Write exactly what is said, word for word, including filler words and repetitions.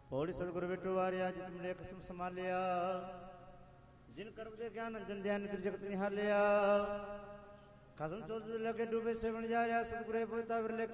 ਹੋਲੀ ਸਤਿਗੁਰ ਵਿਟੋ ਵਾਰਿਆ ਜਿਤ ਮਿਲੇ ਕਿਸਮ ਸੰਭਾਲਿਆ ਜਿਨ ਕਰਮ ਦੇ ਗਿਆਨ ਅੰਜਨ ਦਿਆ ਨਿਤ ਜਗਤ ਨਿਹਾਲਿਆ ਖਸਮ ਚੋਦ ਲਗੇ ਡੂਬੇ ਸੇਵਣ ਜਾ ਰਿਹਾ ਸਤਿਗੁਰੇ ਪੋਤਾ ਵਿਰਲੇ